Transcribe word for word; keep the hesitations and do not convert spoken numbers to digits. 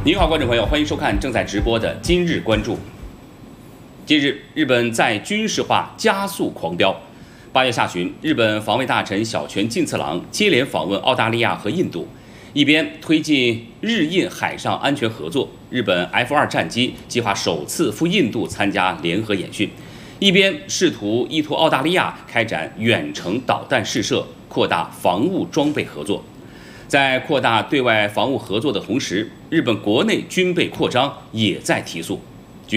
您好，观众朋友，欢迎收看正在直播的今日关注。近日，日本在军事化加速狂飙。八月下旬，日本防卫大臣小泉进次郎接连访问澳大利亚和印度，一边推进日印海上安全合作，日本 F 二战机计划首次赴印度参加联合演训，一边试图依托澳大利亚开展远程导弹试射，扩大防务装备合作。在扩大对外防务合作的同时，日本国内军备扩张也在提速。